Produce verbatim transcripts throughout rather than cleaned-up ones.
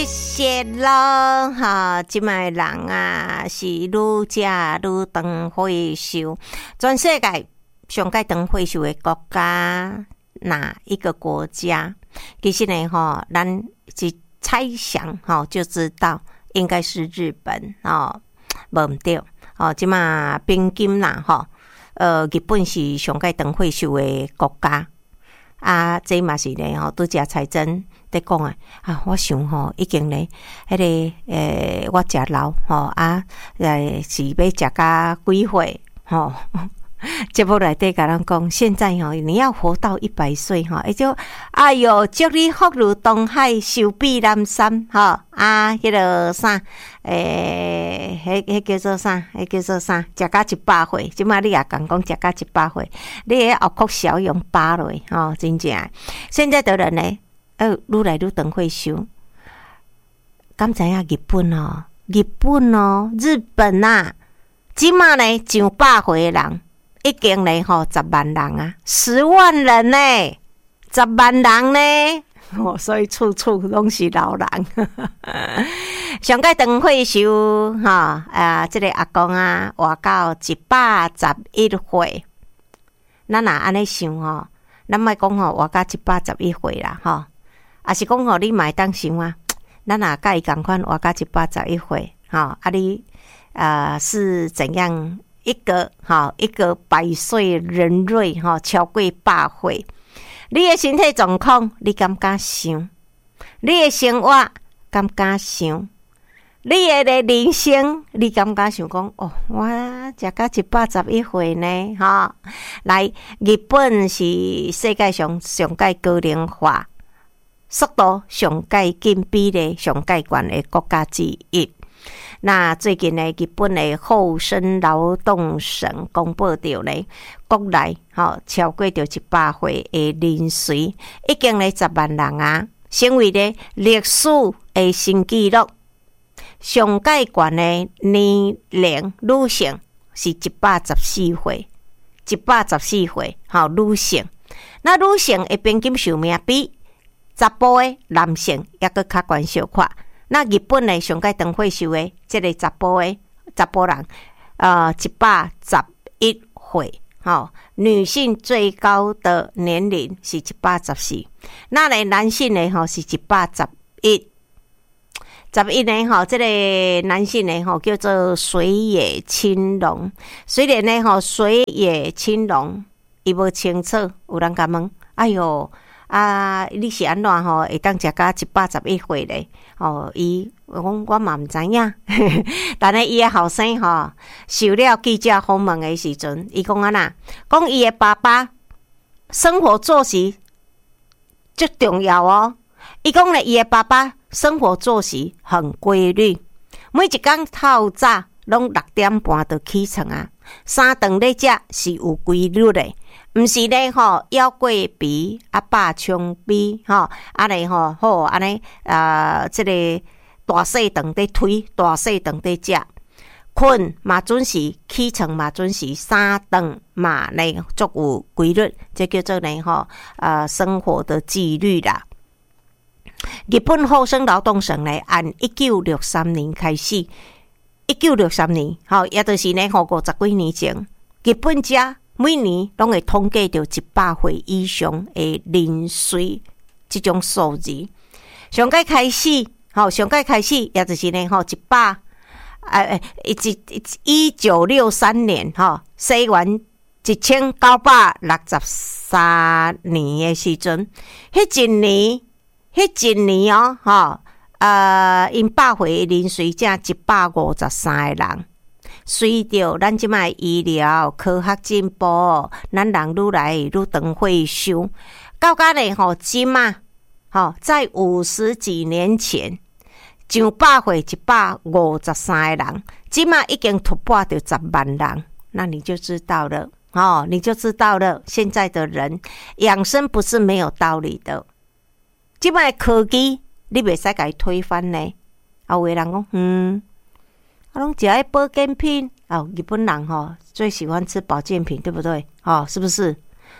谢咯，哈！即卖人啊是愈食愈长岁数，全世界上界长岁数的国家哪一个国家？其实呢，吼，咱是猜想，吼就知道应该是日本哦，无毋对哦。即卖平均啦，吼，呃，日本是上界长岁数的国家。啊，这嘛是咧吼，拄则财政在讲诶啊，我想吼，已经咧，迄、那个诶、欸，我食老吼啊，诶是要食甲几岁吼？节目内底甲咱讲，现在吼，你要活到一百岁吼，也就哎哟，祝你福如东海，寿比南山吼啊，迄、那个啥诶，迄、欸、迄叫做啥？迄叫做啥？食甲一百岁，即马你也讲讲食甲一百岁，你迄后哭笑容巴落吼，真正。现在的人呢，呃，愈来愈长岁数。敢知影日本哦，日本哦，日本啊，即马呢上百岁的人。已经咧吼十万人啊，十万人呢，十万人呢，哦，所以处处拢是老人。上届长岁数吼啊，即、这个阿公啊，活到一百十一岁。咱若安尼想吼，咱莫讲吼活到一百十一岁啦吼，啊是讲吼你嘛会当想啊，咱若甲伊共款活到一百十一岁，吼啊你啊、呃、是怎样？一个哈，一个百岁人瑞哈，超过百岁，你的身体状况，你敢敢想？你的生活敢敢想？你的人生，你敢敢想讲？哦，我食到一百十一岁呢，哈！来，日本是世界上上界高龄化速度上界紧、比例上界悬的国家之一。那最近呢，日本的厚生劳动省公布到呢，国内吼超过着一百岁的人数，已經咧十萬人啊，成為咧歷史的新紀錄。上界懸的年齡女性是一百十四歲，一百十四歲吼女性。那女性的平均壽命比查甫的男性也閣較懸小可。那日本呢，上界長歲數的這個查甫的查甫人，呃，一百十一歲，吼，女性最高的年齡是一百十四，那呢男性呢，吼是一百十一，十一呢，吼，這個男性呢，吼叫做水野青龍，雖然呢，吼水野青龍，伊無清楚，有人甲問，哎喲。啊！你是安怎吼？會當食到一百十一歲咧？哦，伊我講我嘛毋知影，但係伊個後生吼，受了記者訪問的時陣，伊講安那，講伊個爸爸生活作息最重要哦。伊講咧，伊個爸爸生活作息很規律，每一工透早攏六點半就起床啊，三頓咧食是有規律的。毋是咧吼，腰桂皮啊，百槍皮吼，安尼吼好安尼啊，即、這個大細頓在推，大細頓在食，困嘛準時，起床嘛準時，三頓嘛呢足有規律，這叫做呢吼啊生活的紀律啦。日本厚生勞動省呢，按一九六三年開始，一九六三年吼，也就是呢吼五十幾年前，日本家。每年攏會統計到一百歲以上的人數，這種數字。上屆開始，吼，上屆開始，也就是呢，吼，一百，誒誒，一一九六三年，吼，西元一千九百六十三年的時陣，迄一年，迄一年哦，吼，呃，因百歲的人數才一百五十三個人。隨着咱即賣醫療科學進步，咱人愈來愈長歲數，到甲咧吼，即嘛吼，在五十幾年前，上百歲一百五十三個人，即嘛已經突破到十萬人，那你就知道了，哦，你就知道了，現在的人養生不是沒有道理的，即賣科技你袂使甲伊推翻呢，啊，有的人講，嗯。啊，攏食迄保健品哦，日本人吼最喜歡吃保健品，對不對？哦，是不是？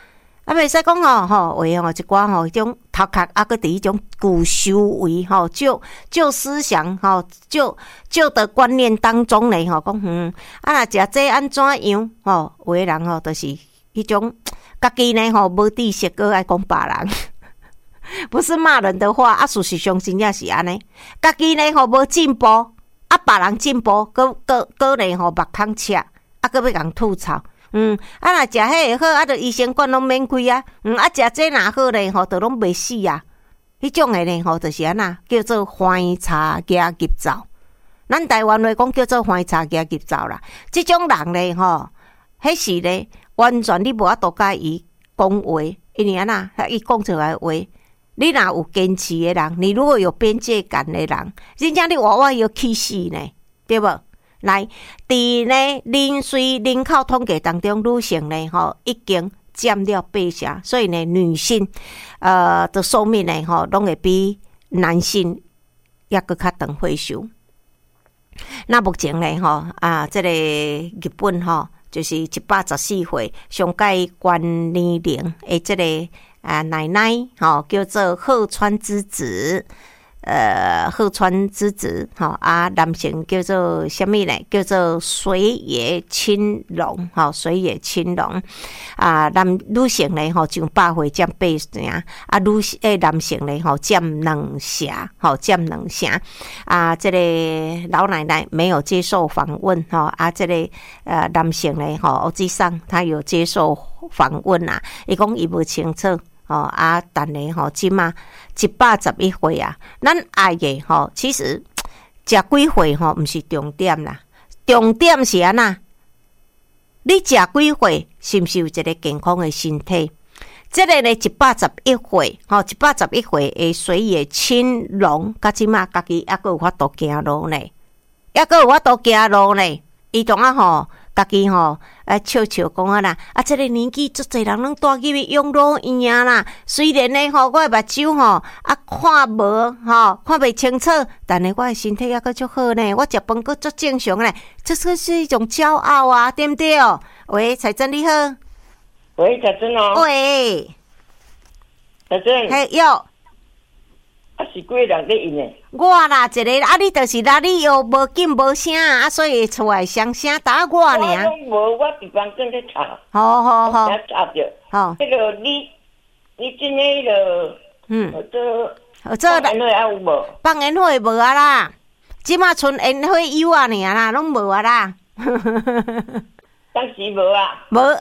啊，袂使讲吼吼，话吼一寡吼，迄种头壳啊，搁伫迄种古修为吼，旧旧思想吼，旧旧的观念当中咧吼，讲嗯，啊，若食这安怎样吼？有诶人吼，就是迄种家己呢吼无知识，搁爱讲别人，不是骂人的话，啊，事实上真正是安尼，家己呢吼无进步，啊，别人进步，搁搁搁咧吼目空赤，啊，搁要共吐槽。嗯，啊，若食迄会好，啊，着医生馆拢免开啊。嗯，啊，食这若好咧，吼，着拢袂死啊。迄种诶咧，吼，就是安那叫做欢茶加急躁。咱台湾话讲叫做欢茶加急躁啦。即种人咧，吼，迄是咧完全你无法度甲伊讲话，因为安那伊讲出来话，你若有坚持诶人，你如果有边界感诶人，真正你活活要气死呢，对无？来，伫呢人随人口统计当中，女性呢吼已经占了八成，所以呢女性呃的寿命呢吼，拢会比男性抑搁较长岁数。那目前呢吼啊，这个日本吼就是一百十四岁上界关年龄诶，这个啊奶奶吼叫做鹤川之子。呃，鹤川之子，吼啊，男性叫做什么呢？叫做水野青龙，吼水野青龙啊，男女性呢，吼上百岁占八成，啊，女诶男性呢，吼占两成，吼占两成啊。这个老奶奶没有接受访问，吼啊，这个呃男性呢，吼实际上他有接受访问啊，伊讲伊无清楚。哦啊，但呢吼，即嘛一百十一岁啊，咱爱嘅吼，其实食几岁吼，毋是重点啦，重点是安那，你食几岁是毋是有一个健康嘅身体？即个呢，一百十一岁，吼，一百十一岁嘅水野青龙，甲即嘛家己还阁有法度行路呢，还阁有法度行路呢，伊同啊吼。家己吼，啊笑笑讲啊啦，啊，这个年纪足侪人拢带去养老院啊啦。虽然呢吼，我诶目睭吼啊看无吼，看袂清楚，但是我诶身体还阁足好呢，我食饭阁足正常呢，这是是一种骄傲啊，对不对？喂，彩珍你好。 喂，彩珍哦。 喂， 彩珍。 嘿哟。 啊，是几个人在用诶？ 我啦，一个啊，你就是啦，你又无紧无声啊，所以出来响声打我尔。 我拢无，我伫房间在吵。 好好好。 吵着。好。迄个你，你真诶个，嗯，做做放烟火还有无？ 放烟火无啊啦，即马剩烟火油啊尔啦，拢无啊啦。 当时无啊。 无